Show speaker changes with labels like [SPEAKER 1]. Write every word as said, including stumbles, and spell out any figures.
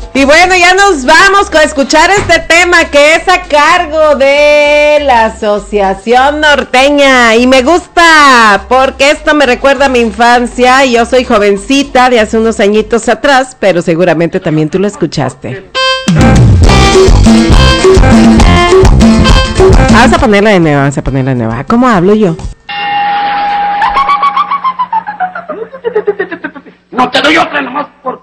[SPEAKER 1] Y bueno, ya nos vamos con escuchar este tema que es a cargo de la Asociación Norteña. Y me gusta porque esto me recuerda a mi infancia. Y yo soy jovencita de hace unos añitos atrás, pero seguramente también tú lo escuchaste. Vamos a ponerla de nuevo, vamos a ponerla de nuevo. ¿Cómo hablo yo?
[SPEAKER 2] No te doy otra nomás por